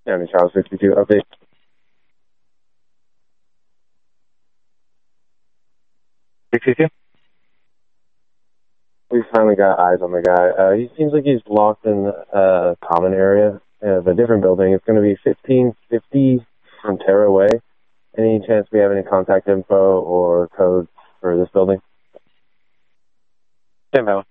County Child 62 update. We finally got eyes on the guy. He seems like he's locked in a common area of a different building. It's going to be 1550 Frontera Way. Any chance we have any contact info or code for this building? Tim,